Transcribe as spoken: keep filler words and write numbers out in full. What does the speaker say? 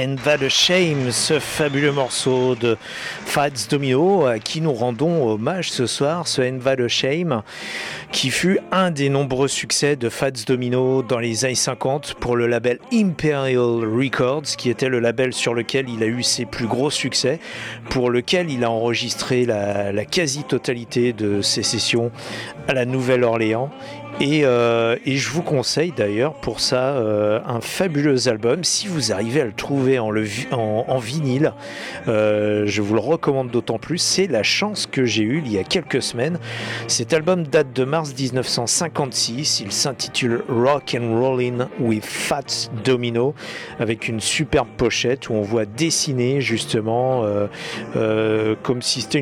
And That a Shame, ce fabuleux morceau de Fats Domino à qui nous rendons hommage ce soir, ce And That a Shame qui fut un des nombreux succès de Fats Domino dans les années cinquante pour le label Imperial Records, qui était le label sur lequel il a eu ses plus gros succès, pour lequel il a enregistré la, la quasi-totalité de ses sessions à la Nouvelle-Orléans. Et, euh, et je vous conseille d'ailleurs pour ça euh, un fabuleux album. Si vous arrivez à le trouver en, le, en, en vinyle, euh, je vous le recommande d'autant plus. C'est la chance que j'ai eue il y a quelques semaines. Cet album date de mars dix-neuf cent cinquante-six. Il s'intitule Rock and Rollin' with Fats Domino, avec une superbe pochette où on voit dessiner justement euh, euh, comme si c'était